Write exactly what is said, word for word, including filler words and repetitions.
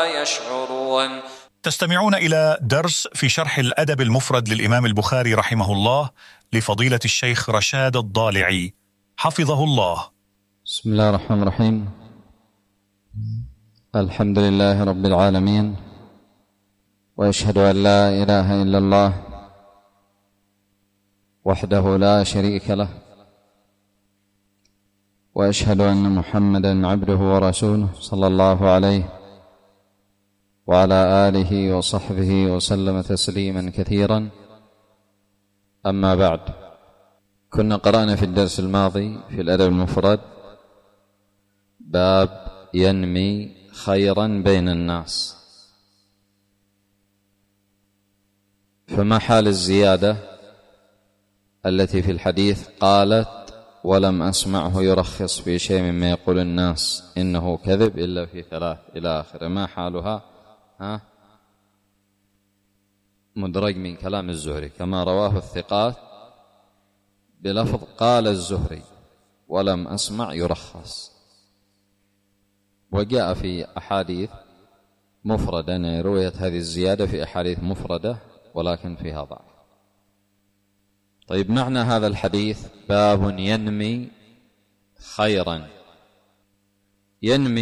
لا يشعرون. تستمعون إلى درس في شرح الأدب المفرد للإمام البخاري رحمه الله لفضيلة الشيخ رشاد الضالعي حفظه الله. بسم الله الرحمن الرحيم. الحمد لله رب العالمين، وأشهد أن لا إله إلا الله وحده لا شريك له، وأشهد أن محمدًا عبده ورسوله صلى الله عليه وعلى آله وصحبه وسلم تسليما كثيرا. أما بعد، كنا قرأنا في الدرس الماضي في الأدب المفرد باب ينمي خيرا بين الناس، فما حال الزيادة التي في الحديث قالت ولم أسمعه يرخص في شيء مما يقول الناس إنه كذب إلا في ثلاث إلى آخره؟ ما حالها؟ ها؟ مدرج من كلام الزهري كما رواه الثقات بلفظ قال الزهري ولم أسمع يرخص، وجاء في أحاديث مفردة، يعني رويت هذه الزيادة في أحاديث مفردة ولكن فيها ضعف. طيب، معنى هذا الحديث باب ينمي خيرا. ينمي